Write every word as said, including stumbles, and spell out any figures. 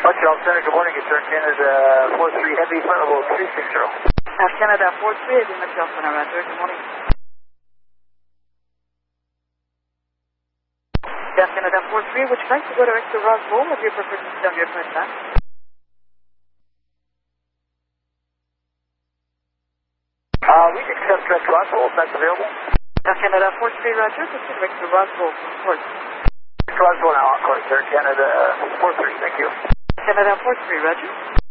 Montreal Center, good morning. It's Air Canada four three Heavy, flight level three six zero. Air Canada four three Heavy, Montreal Center, Roger. Good morning. Air Canada four three, would you like to go direct to Roswell if you prefer to sit on your current time? Uh, we can accept direct Roswell if that's available. Air Canada four three, Roger. Proceed direct to Roswell, of course. Roswell now, of course. Air Canada four three, thank you. Canada four three, Roger.